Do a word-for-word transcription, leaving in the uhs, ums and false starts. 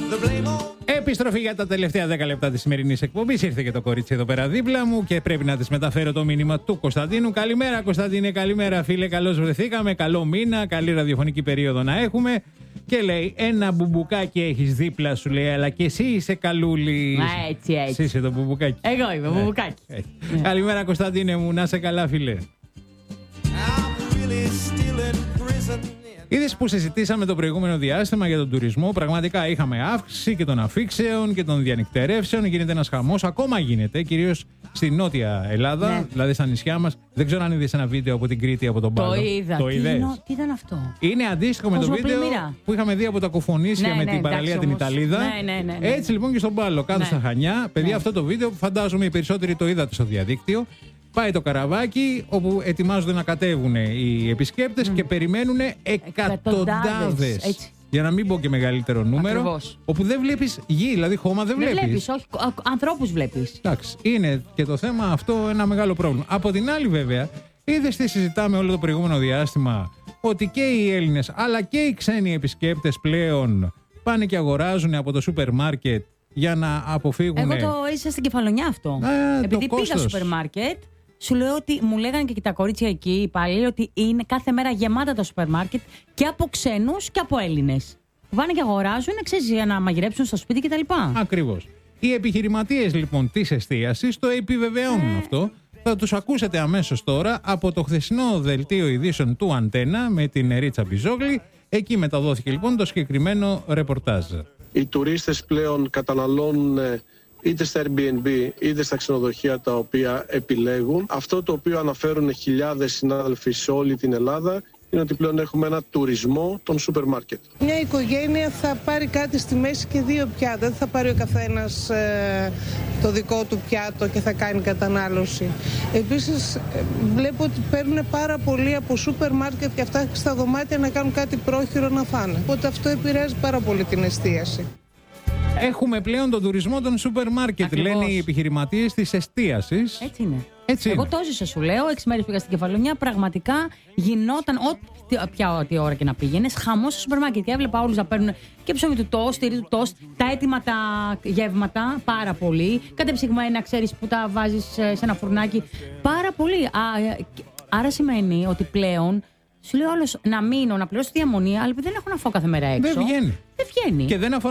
Επιστροφή για τα τελευταία δέκα λεπτά της σημερινής εκπομπής. Ήρθε και το κορίτσι εδώ πέρα δίπλα μου και πρέπει να της μεταφέρω το μήνυμα του Κωνσταντίνου. Καλημέρα, Κωνσταντίνε, καλημέρα, φίλε. Καλώς βρεθήκαμε. Καλό μήνα, καλή ραδιοφωνική περίοδο να έχουμε. Και λέει: ένα μπουμπουκάκι έχεις δίπλα σου, λέει, αλλά και εσύ είσαι καλούλης. Μα έτσι, έτσι. Εσύ είσαι το μπουμπουκάκι. Εγώ είμαι, ναι. μπουμπουκάκι. Ναι. Καλημέρα, Κωνσταντίνε μου, να είσαι καλά, φίλε. Είδες που συζητήσαμε το προηγούμενο διάστημα για τον τουρισμό. Πραγματικά είχαμε αύξηση και των αφήξεων και των διανυκτερεύσεων. Γίνεται ένας χαμός. Ακόμα γίνεται, κυρίως στη Νότια Ελλάδα, ναι. δηλαδή στα νησιά μας. Δεν ξέρω αν είδες ένα βίντεο από την Κρήτη, από τον Πάλο. Το είδα. Το τι, είδες? είναι, τι ήταν αυτό? Είναι αντίστοιχο με το βίντεο που είχαμε δει από τα Κοφονήσια ναι, με ναι, την παραλία την Ιταλίδα. Ναι, ναι, ναι, ναι. Έτσι λοιπόν και στον Πάλο, κάτω ναι. στα Χανιά. Παιδιά, ναι. αυτό το βίντεο φαντάζομαι οι περισσότεροι το είδατε στο διαδίκτυο. Πάει το καραβάκι όπου ετοιμάζονται να κατέβουν οι επισκέπτες mm. και περιμένουν εκατοντάδες. Για να μην πω και μεγαλύτερο νούμερο. Ακριβώς. Όπου δεν βλέπεις γη, δηλαδή χώμα δεν, δεν βλέπεις. βλέπεις, όχι, ανθρώπους βλέπεις. Εντάξει, είναι και το θέμα αυτό ένα μεγάλο πρόβλημα. Από την άλλη, βέβαια, είδες τι συζητάμε όλο το προηγούμενο διάστημα, ότι και οι Έλληνες αλλά και οι ξένοι επισκέπτες πλέον πάνε και αγοράζουν από το σούπερ μάρκετ για να αποφύγουν. Εγώ το είσαι στην Κεφαλονιά αυτό. Ε, Επειδή πήγα στο σούπερ μάρκετ. Σου λέω ότι μου λέγανε και τα κορίτσια εκεί, οι υπάλληλοι, ότι είναι κάθε μέρα γεμάτα τα σούπερ μάρκετ και από ξένους και από Έλληνες. Πάνε και αγοράζουν, ξέρεις, για να μαγειρέψουν στο σπίτι κτλ. Ακριβώς. Οι επιχειρηματίες λοιπόν της εστίασης το επιβεβαιώνουν ε... αυτό. Θα τους ακούσετε αμέσως τώρα από το χθεσινό δελτίο ειδήσεων του Αντένα με την Ρίτσα Μπιζόγλη. Εκεί μεταδόθηκε λοιπόν το συγκεκριμένο ρεπορτάζ. Οι τουρίστες πλέον καταναλώνουν είτε στα Airbnb είτε στα ξενοδοχεία τα οποία επιλέγουν. Αυτό το οποίο αναφέρουν χιλιάδες συνάδελφοι σε όλη την Ελλάδα είναι ότι πλέον έχουμε ένα τουρισμό των σούπερ μάρκετ. Μια οικογένεια θα πάρει κάτι στη μέση και δύο πιάτα. Δεν θα πάρει ο καθένας ε, το δικό του πιάτο και θα κάνει κατανάλωση. Επίσης ε, βλέπω ότι παίρνουν πάρα πολύ από σούπερ μάρκετ και αυτά στα δωμάτια να κάνουν κάτι πρόχειρο να φάνε. Οπότε αυτό επηρεάζει πάρα πολύ την εστίαση. Έχουμε πλέον τον τουρισμό των σούπερ μάρκετ, λένε οι επιχειρηματίες της εστίασης. Έτσι είναι. Έτσι Εγώ είναι. το ζήσα, σου λέω, έξι μέρες πήγα στην Κεφαλονιά. Πραγματικά γινόταν όποια ό,τι ώρα και να πήγαινες, χαμός στο σούπερ μάρκετ. Και έβλεπα όλους να παίρνουν και ψωμί του τόστ, τυρί του τόστ, τα έτοιμα τα γεύματα, πάρα πολύ. Κατεψυγμένα, ξέρεις, που τα βάζεις σε ένα φουρνάκι. Πάρα πολύ. Α, άρα σημαίνει ότι πλέον σου λέει όλος να μείνω, να πληρώσω τη διαμονή, αλλά δεν έχω να φάω κάθε μέρα έξω. Δεν βγαίνει. Δεν βγαίνει. Και δεν αφορά